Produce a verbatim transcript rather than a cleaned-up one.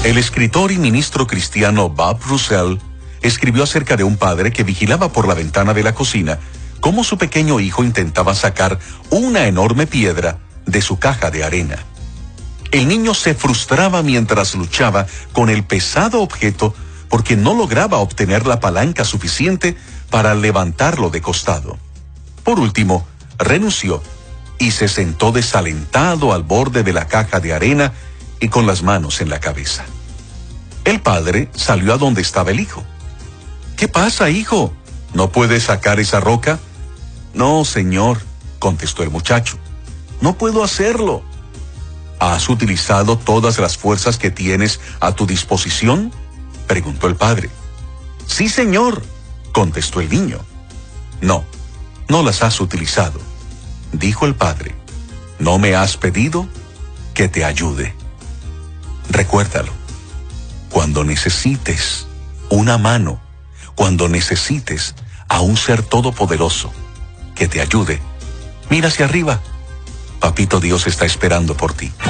El escritor y ministro cristiano Bob Russell escribió acerca de un padre que vigilaba por la ventana de la cocina cómo su pequeño hijo intentaba sacar una enorme piedra de su caja de arena. El niño se frustraba mientras luchaba con el pesado objeto porque no lograba obtener la palanca suficiente para levantarlo de costado. Por último, renunció y se sentó desalentado al borde de la caja de arena y con las manos en la cabeza. El padre salió a donde estaba el hijo. ¿Qué pasa, hijo? ¿No puedes sacar esa roca? No, señor, contestó el muchacho. No puedo hacerlo. ¿Has utilizado todas las fuerzas que tienes a tu disposición?, preguntó el padre. Sí, señor, contestó el niño. No, no las has utilizado, dijo el padre. ¿No me has pedido que te ayude? Recuérdalo. Cuando necesites una mano, cuando necesites a un ser todopoderoso que te ayude, mira hacia arriba. Papito Dios está esperando por ti.